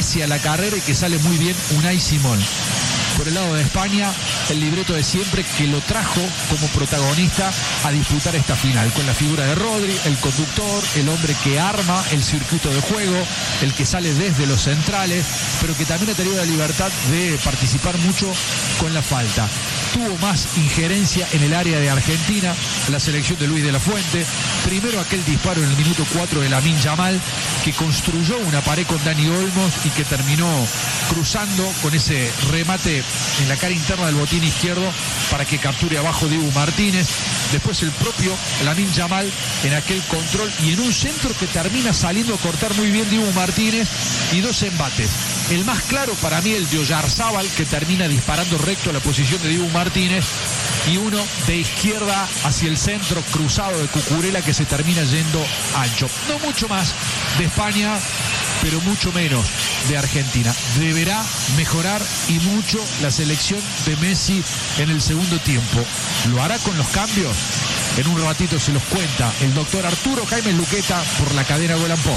pese a la carrera y que sale muy bien Unai Simón. Por el lado de España, el libreto de siempre que lo trajo como protagonista a disputar esta final, con la figura de Rodri, el conductor, el hombre que arma el circuito de juego, el que sale desde los centrales, pero que también ha tenido la libertad de participar mucho con la falta. Tuvo más injerencia en el área de Argentina, la selección de Luis de la Fuente. Primero aquel disparo en el minuto 4 de Lamine Yamal, que construyó una pared con Dani Olmos y que terminó cruzando con ese remate en la cara interna del botín izquierdo para que capture abajo Dibu Martínez. Después el propio Lamine Yamal en aquel control y en un centro que termina saliendo a cortar muy bien Dibu Martínez, y dos embates. El más claro para mí el de Oyarzábal, que termina disparando recto a la posición de Dibu Martínez, y uno de izquierda hacia el centro cruzado de Cucurella que se termina yendo ancho. No mucho más de España, pero mucho menos de Argentina. Deberá mejorar y mucho la selección de Messi en el segundo tiempo. ¿Lo hará con los cambios? En un ratito se los cuenta el doctor Arturo Jaime Luqueta por la cadena Golan Pop.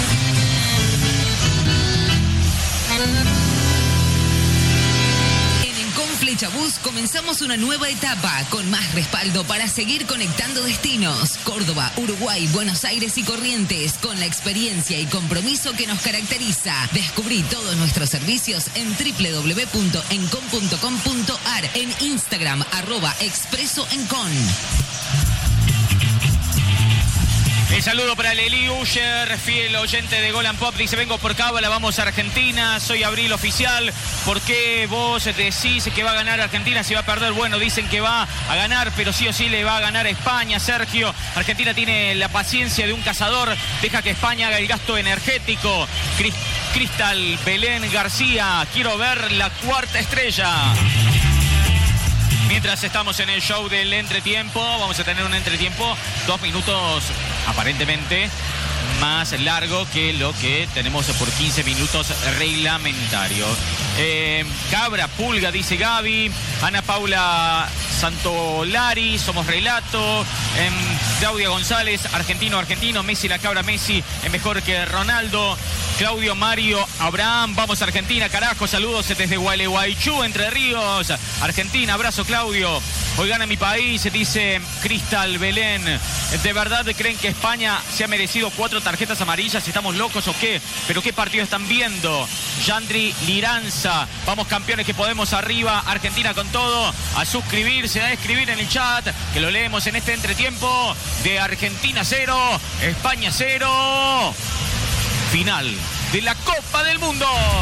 Flechabús comenzamos una nueva etapa con más respaldo para seguir conectando destinos. Córdoba, Uruguay, Buenos Aires y Corrientes, con la experiencia y compromiso que nos caracteriza. Descubrí todos nuestros servicios en www.encon.com.ar, en Instagram @expresoencon. El saludo para Leli Uller, fiel oyente de Golan Pop. Dice, vengo por cábala, vamos a Argentina, soy Abril Oficial. ¿Por qué vos decís que va a ganar Argentina si va a perder? Bueno, dicen que va a ganar, pero sí o sí le va a ganar a España, Sergio. Argentina tiene la paciencia de un cazador, deja que España haga el gasto energético. Cristal Belén García, quiero ver la cuarta estrella. Mientras estamos en el show del entretiempo, vamos a tener un entretiempo 2 minutos aparentemente más largo que lo que tenemos por 15 minutos reglamentarios. Cabra, Pulga, dice Gaby. Ana Paula Santolari, somos relato. Claudia González, argentino, Messi, la cabra Messi es mejor que Ronaldo. Claudio Mario Abraham, vamos a Argentina, carajo, saludos desde Gualeguaychú, Entre Ríos, Argentina, abrazo Claudio. Hoy gana mi país, dice Cristal Belén. ¿De verdad creen que España se ha merecido 4 tarjetas amarillas? ¿Estamos locos o qué? ¿Pero qué partido están viendo? Yandri Liranza, vamos campeones que podemos arriba, Argentina con todo. A suscribirse, a escribir en el chat, que lo leemos en este entretiempo de Argentina 0, España 0. Final de la Copa del Mundo.